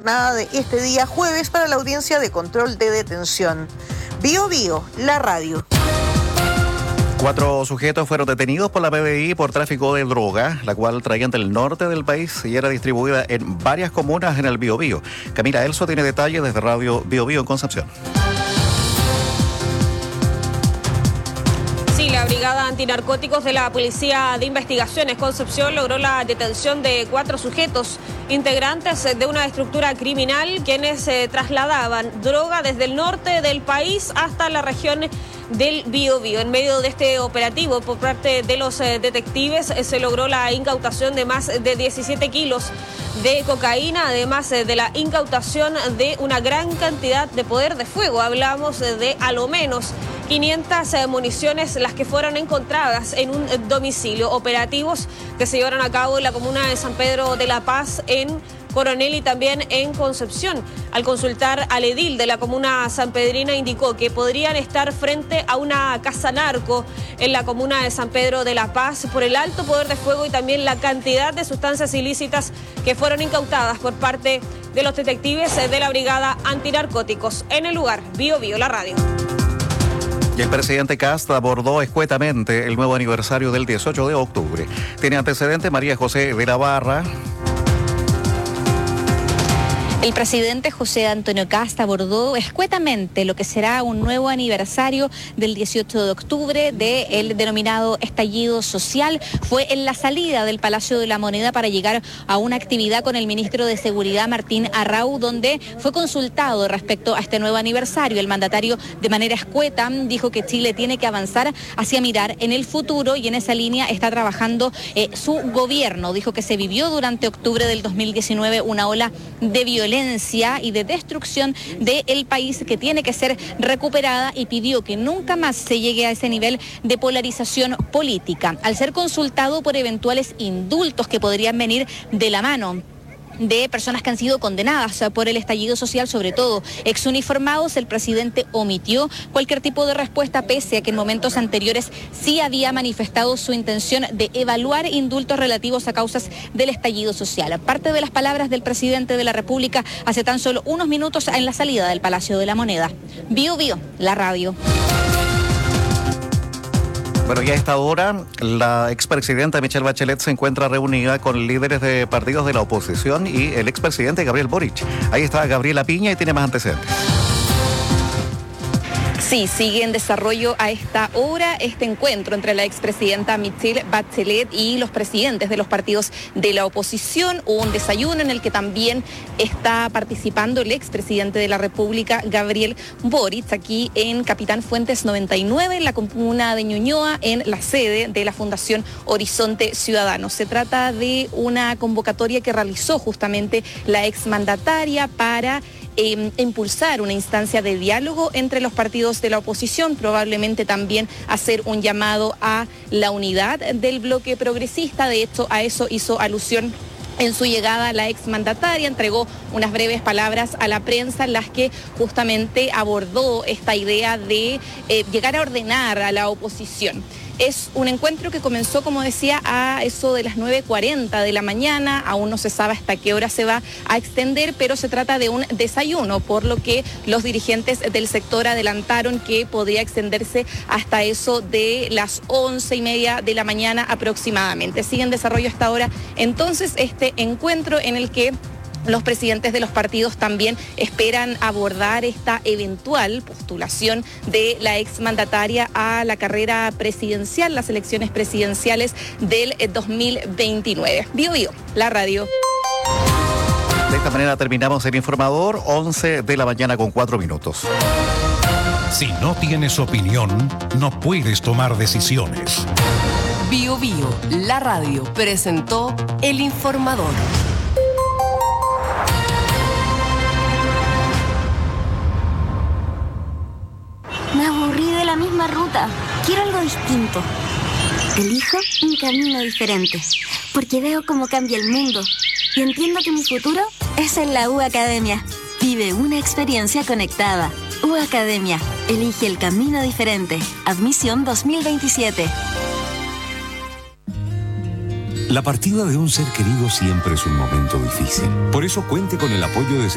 jornada de este día jueves para la audiencia de control de detención. Bío Bío, la radio. 4 sujetos fueron detenidos por la PDI por tráfico de droga, la cual traían del norte del país y era distribuida en varias comunas en el Biobío. Camila Elso tiene detalles desde Radio Biobío en Concepción. Sí, la Brigada Antinarcóticos de la Policía de Investigaciones Concepción logró la detención de 4 sujetos integrantes de una estructura criminal quienes trasladaban droga desde el norte del país hasta la región del Biobío. En medio de este operativo por parte de los detectives se logró la incautación de más de 17 kilos de cocaína, además de la incautación de una gran cantidad de poder de fuego. Hablamos de a lo menos 500 municiones las que fueron encontradas en un domicilio. Operativos que se llevaron a cabo en la comuna de San Pedro de la Paz, en Coronel y también en Concepción. Al consultar al edil de la comuna sanpedrina indicó que podrían estar frente a una casa narco en la comuna de San Pedro de la Paz por el alto poder de fuego y también la cantidad de sustancias ilícitas que fueron incautadas por parte de los detectives de la Brigada Antinarcóticos. En el lugar, Bío Bío, la radio. Y el presidente Kast abordó escuetamente el nuevo aniversario del 18 de octubre. Tiene antecedente María José de la Barra. El presidente José Antonio Kast abordó escuetamente lo que será un nuevo aniversario del 18 de octubre del denominado estallido social. Fue en la salida del Palacio de la Moneda para llegar a una actividad con el ministro de Seguridad, Martín Arrau, donde fue consultado respecto a este nuevo aniversario. El mandatario, de manera escueta, dijo que Chile tiene que avanzar hacia mirar en el futuro y en esa línea está trabajando su gobierno. Dijo que se vivió durante octubre del 2019 una ola de violencia y de destrucción del país que tiene que ser recuperada y pidió que nunca más se llegue a ese nivel de polarización política. Al ser consultado por eventuales indultos que podrían venir de la mano de personas que han sido condenadas por el estallido social, sobre todo exuniformados, el presidente omitió cualquier tipo de respuesta, pese a que en momentos anteriores sí había manifestado su intención de evaluar indultos relativos a causas del estallido social. Parte de las palabras del presidente de la República hace tan solo unos minutos en la salida del Palacio de la Moneda. Bío Bío, la radio. Bueno, y a esta hora, la expresidenta Michelle Bachelet se encuentra reunida con líderes de partidos de la oposición y el expresidente Gabriel Boric. Ahí está Gabriela Piña y tiene más antecedentes. Sí, sigue en desarrollo a esta hora este encuentro entre la expresidenta Michelle Bachelet y los presidentes de los partidos de la oposición. Hubo un desayuno en el que también está participando el expresidente de la República, Gabriel Boric, aquí en Capitán Fuentes 99, en la comuna de Ñuñoa, en la sede de la Fundación Horizonte Ciudadano. Se trata de una convocatoria que realizó justamente la exmandataria para impulsar una instancia de diálogo entre los partidos de la oposición, probablemente también hacer un llamado a la unidad del bloque progresista. De hecho, a eso hizo alusión en su llegada la exmandataria, entregó unas breves palabras a la prensa en las que justamente abordó esta idea de llegar a ordenar a la oposición. Es un encuentro que comenzó, como decía, a eso de las 9:40 de la mañana. Aún no se sabe hasta qué hora se va a extender, pero se trata de un desayuno, por lo que los dirigentes del sector adelantaron que podría extenderse hasta eso de las 11:30 de la mañana aproximadamente. Sigue en desarrollo hasta ahora entonces este encuentro en el que los presidentes de los partidos también esperan abordar esta eventual postulación de la exmandataria a la carrera presidencial, las elecciones presidenciales del 2029. Bío Bío, la radio. De esta manera terminamos el informador, 11 de la mañana con 4 minutos. Si no tienes opinión, no puedes tomar decisiones. Bío Bío, la radio, presentó el informador. Me aburrí de la misma ruta. Quiero algo distinto. Elijo un camino diferente, porque veo cómo cambia el mundo y entiendo que mi futuro es en la U Academia. Vive una experiencia conectada. U Academia. Elige el camino diferente. Admisión 2027. La partida de un ser querido siempre es un momento difícil. Por eso cuente con el apoyo de